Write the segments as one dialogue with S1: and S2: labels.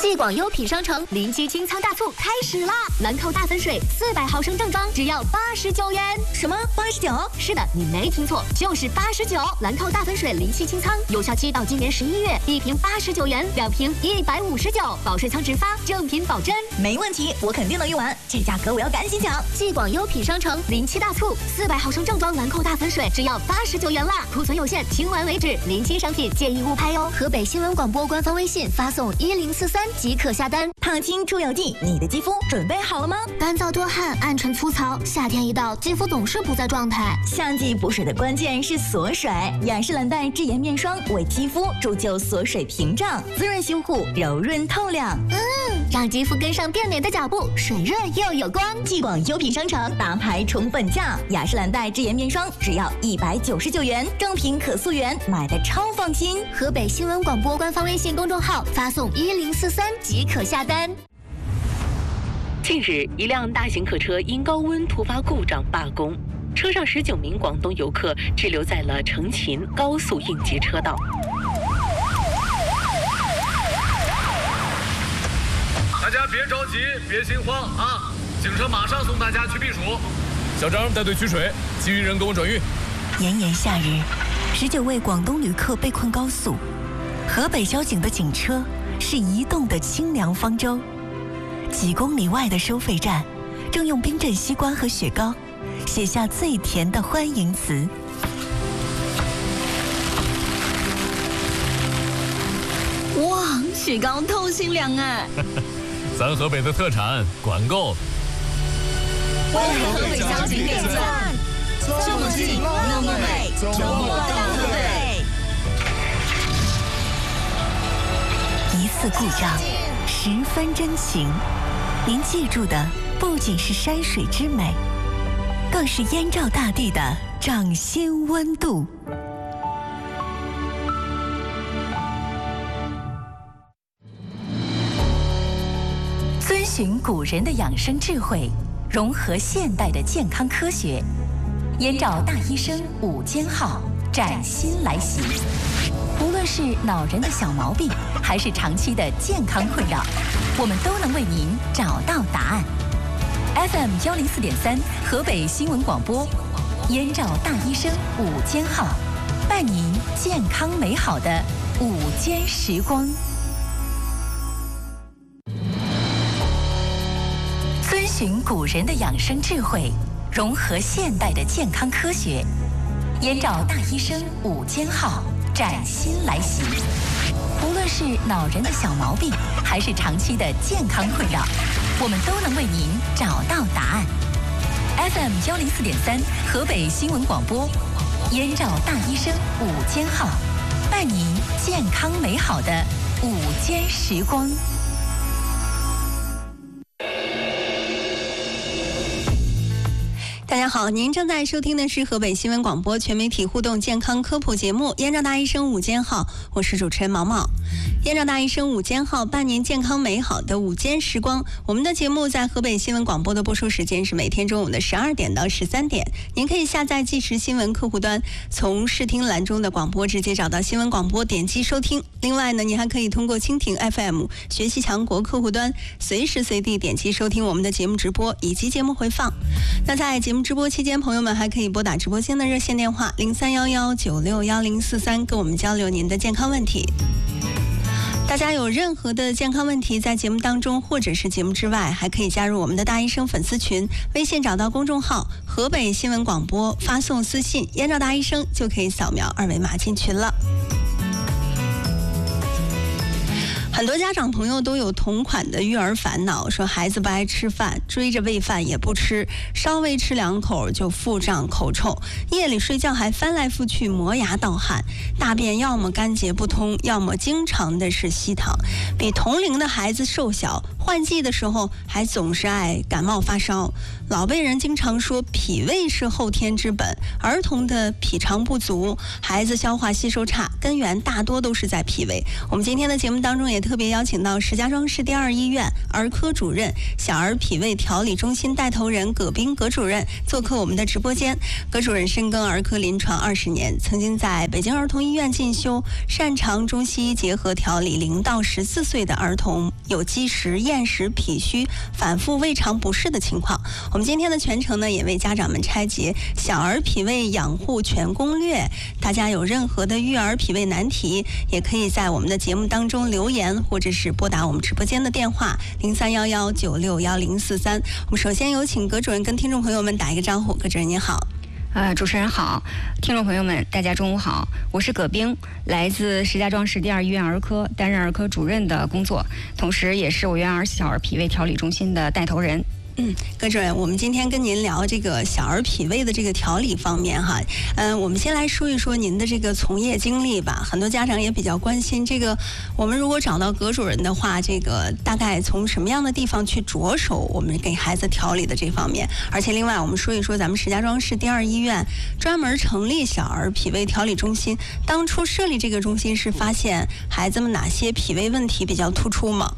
S1: 继广优品商城临期清仓大促开始啦！兰蔻大粉水400毫升正装只要89元。
S2: 什么89？
S1: 是的，你没听错，就是89。兰蔻大粉水临期清仓，有效期到今年11月，一瓶89元，2瓶159，保税仓直发，正品保真。
S2: 没问题，我肯定能用完，这价格我要赶紧抢！
S1: 继广优品商城临期大促，400毫升正装兰蔻大粉水只要89元啦，库存有限，清完为止，临期商品建议勿拍哟。河北新闻广播官方微信发送1043即可下单。
S2: 烫青出有地，你的肌肤准备好了吗？
S1: 干燥多汗、暗沉粗糙，夏天一到，肌肤总是不在状态。
S2: 夏季补水的关键是锁水，雅诗兰黛智妍面霜为肌肤铸就锁水屏障，滋润修护，柔润透亮。
S1: 让肌肤跟上变美的脚步，水润又有光。
S2: 继广优品商城大牌宠本价，雅诗兰黛智妍面霜只要199元，正品可溯源，买的超放心。
S1: 河北新闻广播官方微信公众号发送1043即可下单。
S3: 近日，一辆大型客车因高温突发故障罢工，车上19名广东游客滞留在了成秦高速应急车道。
S4: 大家别着急，别心慌啊！警车马上送大家去避暑。小张带队取水，其余人跟我转运。
S5: 炎炎夏日，19位广东旅客被困高速，河北交警的警车是移动的清凉方舟。几公里外的收费站，正用冰镇西瓜和雪糕写下最甜的欢迎词。
S2: 哇，雪糕透心凉哎！
S4: 咱河北的特产，管够。
S2: 为河北交警点赞，这么近，那么美，周末到河北。
S5: 一次故障，10分真情。您记住的不仅是山水之美，更是燕赵大地的掌心温度。遵循古人的养生智慧，融合现代的健康科学，燕赵大医生5间号崭新来袭。无论是恼人的小毛病，还是长期的健康困扰，我们都能为您找到答案。FM 104.3，河北新闻广播，燕赵大医生5间号，伴您健康美好的午间时光。遵循古人的养生智慧，融合现代的健康科学，燕赵大医生5间号崭新来袭。无论是恼人的小毛病，还是长期的健康困扰，我们都能为您找到答案。FM 104.3，河北新闻广播，燕赵大医生5间号，伴您健康美好的午间时光。
S6: 大家好，您正在收听的是河北新闻广播全媒体互动健康科普节目《燕赵大医生5间号》，我是主持人毛毛。燕赵大医生5间号，伴您健康美好的午间时光。我们的节目在河北新闻广播的播出时间是每天中午的12点到13点。您可以下载即时新闻客户端，从视听栏中的广播直接找到新闻广播，点击收听。另外呢，您还可以通过蜻蜓 FM 学习强国客户端，随时随地点击收听我们的节目直播以及节目回放。那在节目直播期间，朋友们还可以拨打直播间的热线电话0311961043，跟我们交流您的健康问题。大家有任何的健康问题，在节目当中或者是节目之外，还可以加入我们的大医生粉丝群，微信找到公众号河北新闻广播，发送私信燕赵大医生，就可以扫描2维码进群了。很多家长朋友都有同款的育儿烦恼，说孩子不爱吃饭，追着喂饭也不吃，稍微吃2口就腹胀口臭，夜里睡觉还翻来覆去磨牙盗汗，大便要么干结不通，要么经常的是稀淌，比同龄的孩子瘦小， 换季的时候还总是爱感冒发烧。老辈人经常说脾胃是后天之本，儿童的脾肠不足，孩子消化吸收差，根源大多都是在脾胃。我们今天的节目当中也特别邀请到石家庄市第2医院儿科主任、小儿脾胃调理中心带头人葛斌葛主任做客我们的直播间。葛主任深耕儿科临床20年，曾经在北京儿童医院进修，擅长中西医结合调理0到14岁的儿童有积食、厌食、脾虚、反复胃肠不适的情况。我们今天的全程呢，也为家长们拆解小儿脾胃养护全攻略。大家有任何的育儿脾胃难题，也可以在我们的节目当中留言，或者是拨打我们直播间的电话0311961043。我们首先有请葛主任跟听众朋友们打一个招呼。葛主任您好。
S7: 主持人好，听众朋友们，大家中午好，我是葛冰，来自石家庄市第2医院儿科，担任儿科主任的工作，同时也是我院儿小儿脾胃调理中心的带头人。
S6: 葛主任，我们今天跟您聊这个小儿脾胃的这个调理方面哈，我们先来说一说您的这个从业经历吧。很多家长也比较关心这个，我们如果找到葛主任的话，这个大概从什么样的地方去着手我们给孩子调理的这方面？而且另外我们说一说咱们石家庄市第2医院专门成立小儿脾胃调理中心，当初设立这个中心是发现孩子们哪些脾胃问题比较突出吗？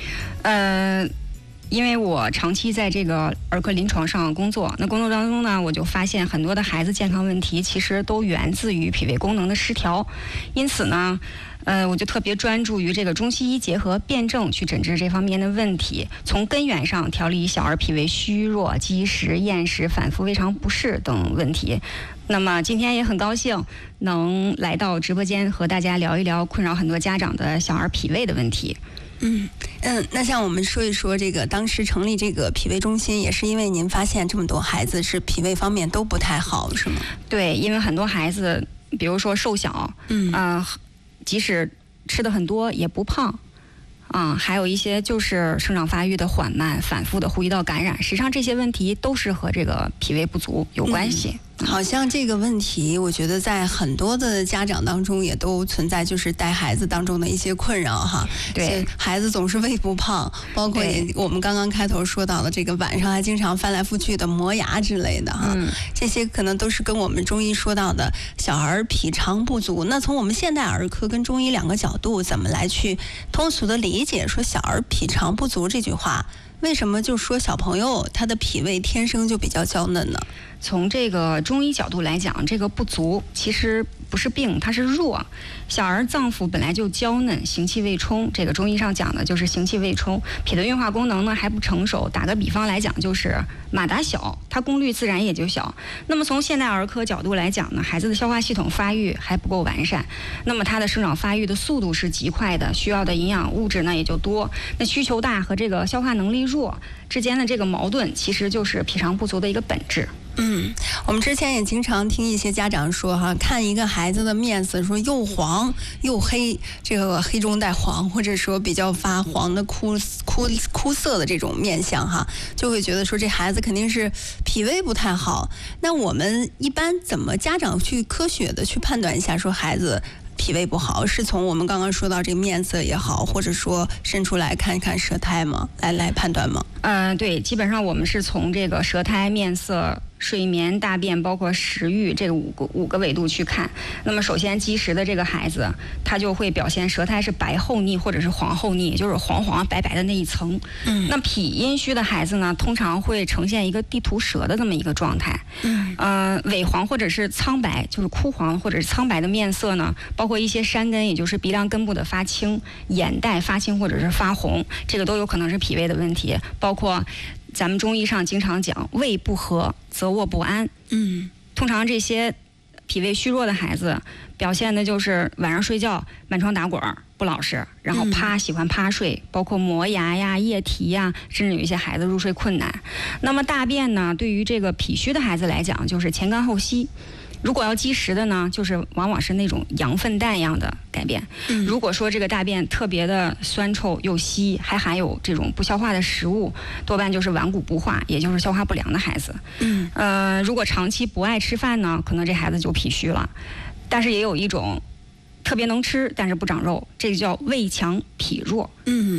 S7: 因为我长期在这个儿科临床上工作，那工作当中呢，我就发现很多的孩子健康问题其实都源自于脾胃功能的失调，因此呢，我就特别专注于这个中西医结合辩证去诊治这方面的问题，从根源上调理小儿脾胃虚弱、积食、厌食、反复胃肠不适等问题。那么今天也很高兴能来到直播间和大家聊一聊困扰很多家长的小儿脾胃的问题。
S6: 那像我们说一说这个当时成立这个脾胃中心，也是因为您发现这么多孩子是脾胃方面都不太好，是吗？
S7: 对，因为很多孩子，比如说瘦小，即使吃的很多也不胖。还有一些就是生长发育的缓慢、反复的呼吸道感染，实际上这些问题都是和这个脾胃不足有关系。
S6: 好像这个问题，我觉得在很多的家长当中也都存在，就是带孩子当中的一些困扰哈。
S7: 对，
S6: 孩子总是胃不胖，包括我们刚刚开头说到的这个晚上还经常翻来覆去的磨牙之类的哈，这些可能都是跟我们中医说到的小儿脾肠不足。那从我们现代儿科跟中医两个角度，怎么来去通俗的理解说小儿脾肠不足这句话？为什么就说小朋友他的脾胃天生就比较娇嫩呢？
S7: 从这个中医角度来讲，这个不足其实不是病，它是弱。小儿脏腑本来就娇嫩，行气未充，这个中医上讲的就是行气未充，脾的运化功能呢还不成熟。打个比方来讲，就是马达小，它功率自然也就小。那么从现代儿科角度来讲呢，孩子的消化系统发育还不够完善，那么他的生长发育的速度是极快的，需要的营养物质呢也就多。那需求大和这个消化能力弱之间的这个矛盾，其实就是脾肠不足的一个本质。
S6: 我们之前也经常听一些家长说哈，看一个孩子的面色，说又黄又黑，这个黑中带黄，或者说比较发黄的枯涩的这种面相哈，就会觉得说这孩子肯定是脾胃不太好。那我们一般怎么家长去科学的去判断一下说孩子脾胃不好，是从我们刚刚说到这个面色也好，或者说伸出来看一看舌苔吗？来判断吗？
S7: 对，基本上我们是从这个舌苔、面色、睡眠、大便，包括食欲这个五个维度去看。那么首先积食的这个孩子，他就会表现舌苔是白厚腻或者是黄厚腻，也就是黄黄白白的那一层。那脾阴虚的孩子呢，通常会呈现一个地图舌的这么一个状态。萎黄或者是苍白，就是枯黄或者是苍白的面色呢，包括一些山根，也就是鼻梁根部的发青，眼袋发青或者是发红，这个都有可能是脾胃的问题。包括咱们中医上经常讲胃不和则卧不安。通常这些脾胃虚弱的孩子表现的就是晚上睡觉满床打滚不老实，然后喜欢趴睡，包括磨牙呀、液体呀，甚至有一些孩子入睡困难。那么大便呢，对于这个脾虚的孩子来讲，就是前干后稀。如果要积食的呢，就是往往是那种羊粪蛋一样的改变。如果说这个大便特别的酸臭又稀，还含有这种不消化的食物，多半就是顽固不化，也就是消化不良的孩子。如果长期不爱吃饭呢，可能这孩子就脾虚了。但是也有一种特别能吃但是不长肉，这个叫胃强脾弱。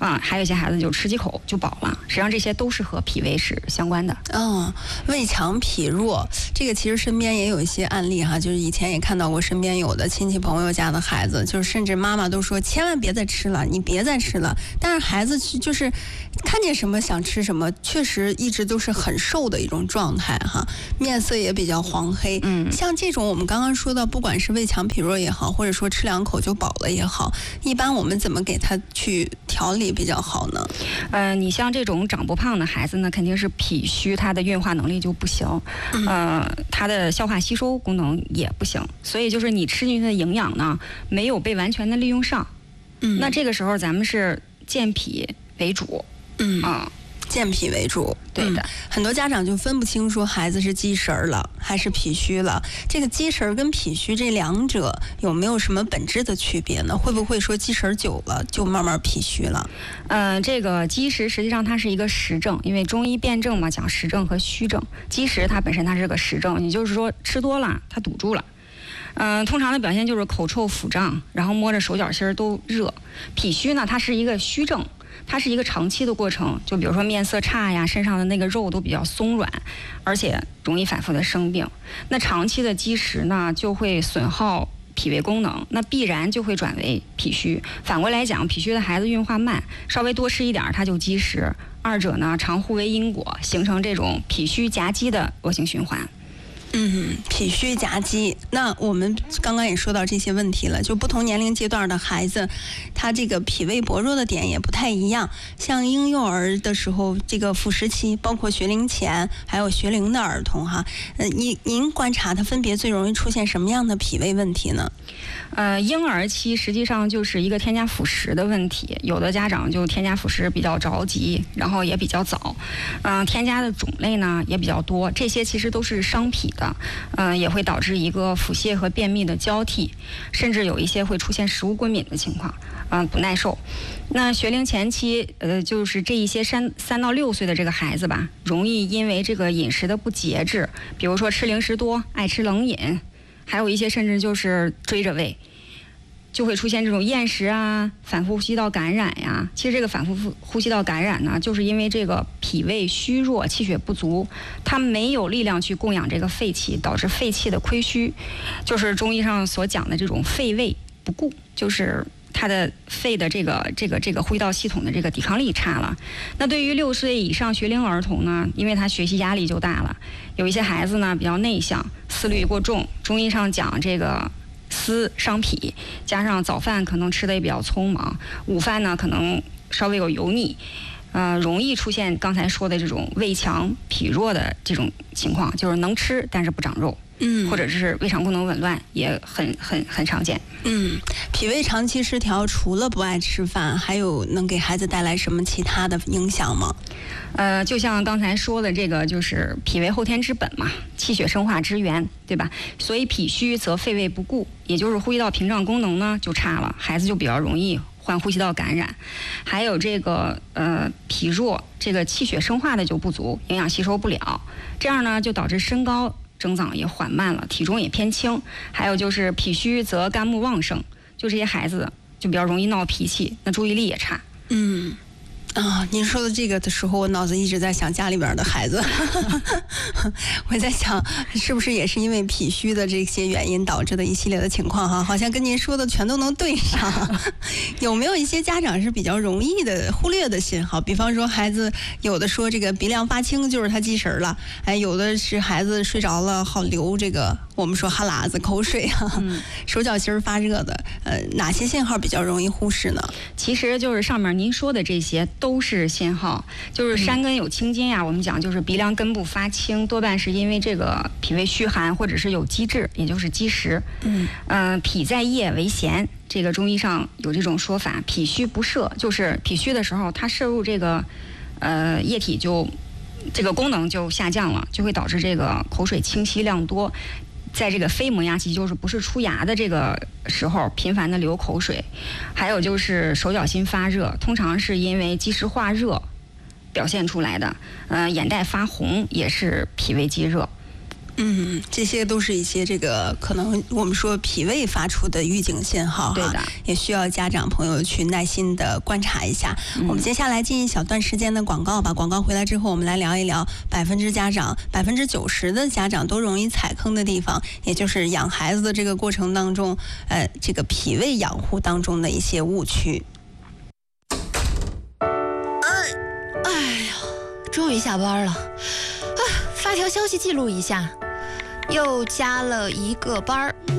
S7: 还有一些孩子就吃几口就饱了，实际上这些都是和脾胃是相关的。
S6: 胃强脾弱，这个其实身边也有一些案例哈，就是以前也看到过身边有的亲戚朋友家的孩子，就是甚至妈妈都说千万别再吃了，你别再吃了，但是孩子就是看见什么想吃什么，确实一直都是很瘦的一种状态哈，面色也比较黄黑。像这种我们刚刚说到，不管是胃强脾弱也好，或者说吃2口就饱了也好，一般我们怎么给他去调理比较好呢？
S7: 你像这种长不胖的孩子呢，肯定是脾虚，他的运化能力就不行，他的消化吸收功能也不行，所以就是你吃进去的营养呢，没有被完全的利用上。那这个时候咱们是健脾为主。健脾为主，对的。
S6: 很多家长就分不清说孩子是积食了还是脾虚了。这个积食跟脾虚这两者有没有什么本质的区别呢？会不会说积食久了就慢慢脾虚了？
S7: 这个积食实际上它是一个实症，因为中医辩证嘛，讲实症和虚症。积食它本身它是个实症，也就是说吃多了它堵住了。通常的表现就是口臭、腹胀，然后摸着手脚心都热。脾虚呢，它是一个虚症。它是一个长期的过程，就比如说面色差呀，身上的那个肉都比较松软，而且容易反复的生病。那长期的积食呢，就会损耗脾胃功能，那必然就会转为脾虚。反过来讲，脾虚的孩子运化慢，稍微多吃一点他就积食，二者呢常互为因果，形成这种脾虚夹积的恶性循环。
S6: 脾虚夹积，那我们刚刚也说到这些问题了，就不同年龄阶段的孩子，他这个脾胃薄弱的点也不太一样。像婴幼儿的时候，这个辅食期，包括学龄前，还有学龄的儿童哈，您观察他分别最容易出现什么样的脾胃问题呢？
S7: 婴儿期实际上就是一个添加辅食的问题，有的家长就添加辅食比较着急，然后也比较早，添加的种类呢也比较多，这些其实都是伤脾的，也会导致一个腹泻和便秘的交替，甚至有一些会出现食物过敏的情况，不耐受。那学龄前期，就是这一些3到6岁的这个孩子吧，容易因为这个饮食的不节制，比如说吃零食多，爱吃冷饮。还有一些甚至就是追着喂，就会出现这种厌食啊、反复呼吸道感染呀。其实这个反复呼吸道感染呢，就是因为这个脾胃虚弱、气血不足，它没有力量去供养这个肺气，导致肺气的亏虚，就是中医上所讲的这种肺胃不顾，就是他的肺的这个呼吸道系统的这个抵抗力差了。那对于6岁以上学龄儿童呢，因为他学习压力就大了，有一些孩子呢比较内向，思虑过重，中医上讲这个思伤脾，加上早饭可能吃的也比较匆忙，午饭呢可能稍微有油腻，容易出现刚才说的这种胃强脾弱的这种情况，就是能吃但是不长肉。或者是胃肠功能紊乱也很常见。
S6: 脾胃长期失调，除了不爱吃饭，还有能给孩子带来什么其他的影响吗？
S7: 就像刚才说的这个，就是脾胃后天之本嘛，气血生化之源，对吧？所以脾虚则肺胃不顾，也就是呼吸道屏障功能呢就差了，孩子就比较容易患呼吸道感染。还有这个脾弱，这个气血生化的就不足，营养吸收不了，这样呢就导致身高增长也缓慢了，体重也偏轻。还有就是脾虚则肝木旺盛，就这些孩子就比较容易闹脾气，那注意力也差。
S6: 您说的这个的时候，我脑子一直在想家里边的孩子，我在想是不是也是因为脾虚的这些原因导致的一系列的情况哈，好像跟您说的全都能对上。有没有一些家长是比较容易的忽略的信号？比方说孩子有的说这个鼻梁发青就是他积食了，有的是孩子睡着了好流这个我们说哈喇子口水啊，手脚心发热的，哪些信号比较容易忽视呢？
S7: 其实就是上面您说的这些都是信号，就是山根有青筋呀，我们讲就是鼻梁根部发青，多半是因为这个脾胃虚寒或者是有积滞，也就是积食。脾在液为涎，这个中医上有这种说法。脾虚不摄，就是脾虚的时候，它摄入这个液体就这个功能就下降了，就会导致这个口水清稀量多。在这个非磨牙期，就是不是出牙的这个时候，频繁的流口水，还有就是手脚心发热，通常是因为积食化热表现出来的。眼袋发红也是脾胃积热。
S6: 这些都是一些这个可能我们说脾胃发出的预警信号哈，
S7: 对的，
S6: 也需要家长朋友去耐心的观察一下。我们接下来进一小段时间的广告吧。广告回来之后，我们来聊一聊90%的家长都容易踩坑的地方，也就是养孩子的这个过程当中，这个脾胃养护当中的一些误区。
S8: 终于下班了，发条消息记录一下，又加了一个班儿。